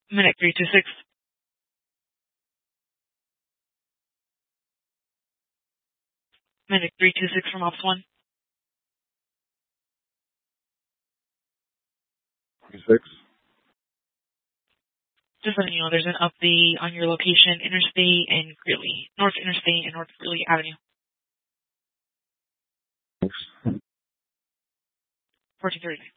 Medic 326. Medic 326 from Ops 1. 26. Just letting you know, there's an update on your location, Interstate and Greeley. North Interstate and North Greeley Avenue. Thanks. 1439.